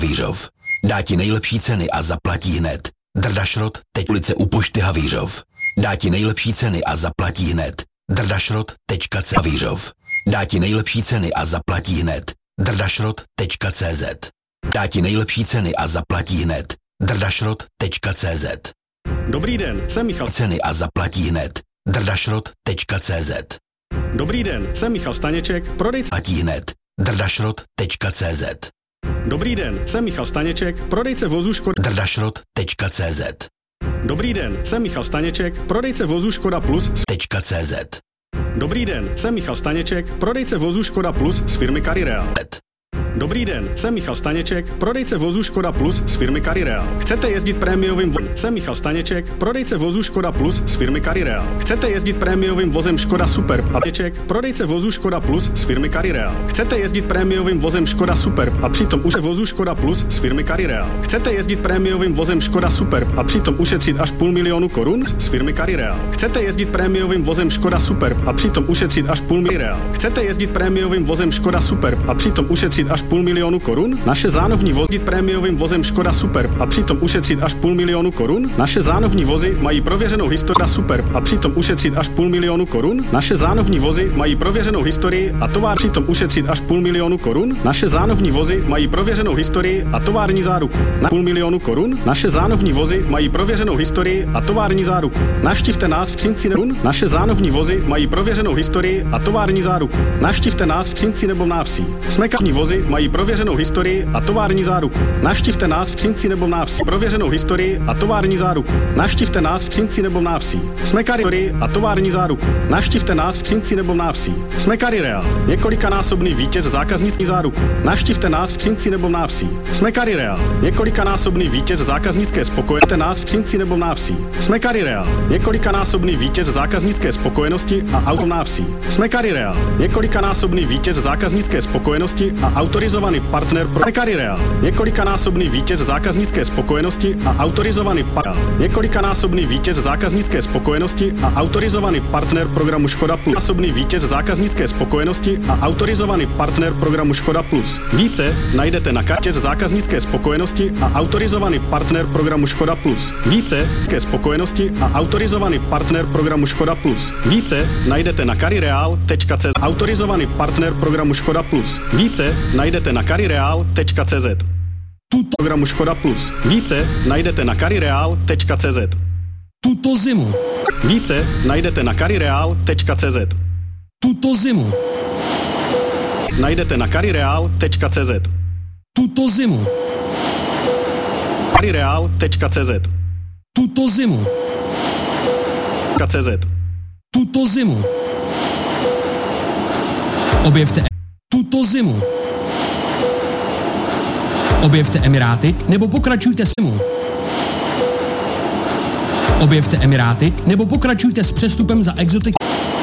Havířov. Dá ti nejlepší ceny a zaplatí hned. Drdašrot, teď ulice u pošty Havířov. Dá ti nejlepší ceny a zaplatí hned. Drdašrot.cz Havířov. Dá ti nejlepší ceny a zaplatí hned. Drdašrot.cz. Dá ti nejlepší ceny a zaplatí hned. Drdašrot.cz. Dobrý den, jsem Michal. Ceny a zaplatí hned. Drdašrot.cz. Dobrý den, jsem Michal Staněček, prodejce. Platí hned. Drdašrot.cz. Dobrý den, jsem Michal Staněček, prodejce vozu Škoda. Drdašrot.cz. Dobrý den, jsem Michal Staněček, prodejce vozu Škoda Plus. .cz. Dobrý den, jsem Michal Staněček, prodejce vozu Škoda Plus z firmy Carireal. Dobrý den, jsem Michal Staněček, prodejce vozu Škoda Plus z firmy Carireal. Chcete jezdit prémiovým vozem? Jsem Michal Staněček, prodejce vozu Škoda Plus z firmy Carireal. Chcete jezdit prémiovým vozem Škoda Superb a Staněček, prodejce vozu Škoda Plus z firmy Carireal. Chcete jezdit prémiovým vozem Škoda Superb a přitom už vozu Škoda Plus z firmy Carireal. Chcete jezdit prémiovým vozem Škoda Superb a přitom ušetřit až 500 000 korun z firmy Carireal. Chcete jezdit prémiovým vozem Škoda Superb a přitom ušetřit až 500 000 korun. Chcete jezdit prémiovým vozem Škoda Superb a přitom ušetřit až 500 000 korun? Naše zánovní vozy prémiovým vozem Škoda Superb a přitom ušetřit až 500 000 korun? Naše zánovní vozy mají prověřenou historii Superb a přitom ušetřit až 500 000 korun? Naše zánovní vozy mají prověřenou historii a tovar přitom ušetřit až 500 000 korun? Naše zánovní vozy mají prověřenou historii a tovární záruku. Na 500 000 korun? Naše zánovní vozy mají prověřenou historii a tovární záruku. Navštivte nás v Třinci nebo naše zánovní vozy mají prověřenou historii a tovární záruku. Navštivte nás v Třinci nebo v Návsí. Smekání vozy mají prověřenou historii a tovární záruku. Navštivte nás v Třinci nebo v Návsí. Prověřenou historii a tovární záruku. Navštivte nás v Třinci nebo v Návsí. Jsme Carireal a tovární záruku. Navštivte nás v Třinci nebo v Návsí. Jsme Carireal, několikanásobný vítěz zákaznický záruku. Navštivte nás v Třinci nebo v Návsí. Jsme Carireal, několikanásobný vítěz zákaznické spokojenosti. Nás v Třinci nebo v Návsí. Jsme Carireal, několikanásobný vítěz zákaznické spokojenosti a auto v Návsí. Jsme Carireal, několikanásobný vítěz zákaznické spokojenosti a autorizovaný partner pro Carireal, několikanásobný vítěz zákaznické spokojenosti a autorizovaný několikanásobný vítěz zákaznické spokojenosti a autorizovaný partner programu Škoda Plus. Násobný vítěz zákaznické spokojenosti a autorizovaný partner programu Škoda Plus. Více najdete na kartě zákaznické spokojenosti a autorizovaný partner programu Škoda Plus. Více ke spokojenosti a autorizovaný partner programu Škoda Plus. Více najdete na carireal.cz. Autorizovaný partner programu Škoda Plus. Více najdete na carireal.cz. Tuto programu Škoda Plus. Více najdete na carireal.cz. Tuto zimu. Více najdete na carireal.cz. Tuto zimu. Najdete na carireal.cz. Tuto zimu. carireal.cz. Tuto zimu. .cz. Tuto zimu. Objevte tuto zimu. Objevte Emiráty nebo pokračujte s zimu. Objevte Emiráty nebo pokračujte s přestupem za exotik.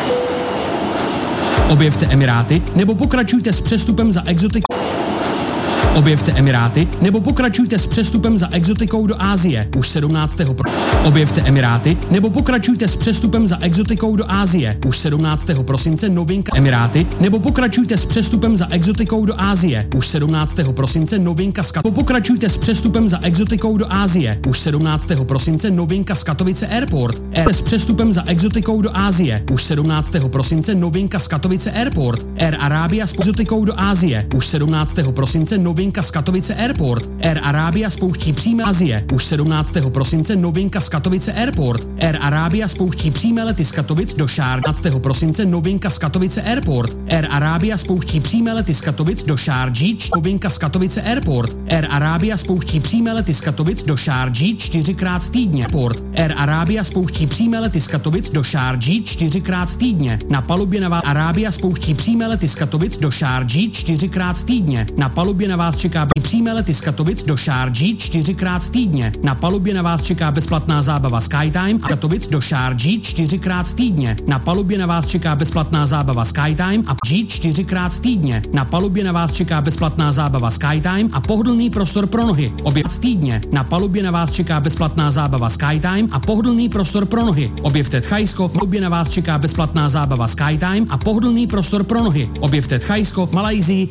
Objevte Emiráty nebo pokračujte s přestupem za exotik. Objevte Emiráty nebo pokračujte s přestupem za exotikou do Asie už 17. Objevte Emiráty nebo pokračujte s přestupem za exotikou do Asie už 17. prosince novinka Emiráty nebo pokračujte s přestupem za exotikou do Asie už 17. prosince novinka z pokračujte s přestupem za exotikou do Asie už 17. prosince novinka z Katovice Airport. S přestupem za exotikou do Asie už 17. prosince novinka z Katovice Airport. Air Arabia s exotikou do Asie už 17. prosince novinka z Katovice Airport. Air Arabia spouští přímé Asie už 17. prosince novinka z Katovice Airport. Air Arabia spouští přímé lety z Katovic do Šárdy 17. prosince novinka z Katovice Airport. Air Arabia spouští přímé lety z Katovic do Šárdží novinka z Katovice Airport. Air Arabia spouští přímé lety z Katovic do Šárdží 4x týdně. Port. Air Arabia spouští přímé lety z Katovic do Šárdží 4x týdně. Na palubě na vás Arabia spouští přímé lety z Katovic do Šárdží 4x týdně. Na palubě na vás čeká přímé lety z Katovic do Šárdží 4x týdně. Na palubě na vás čeká bezplatná zábava Skytime a Katovic do Šárdží 4x týdně. Na palubě na vás čeká bezplatná zábava Skytime a G 4x týdně. Na palubě na vás čeká bezplatná zábava Skytime a pohodlný prostor pro nohy. Objev týdně. Na palubě na vás čeká bezplatná zábava Skytime a pohodlný prostor pro nohy. Objevte Thajsko. Palubě na vás čeká bezplatná zábava Skytime a pohodlný prostor pro nohy. Objevte Thajsko, Malajsii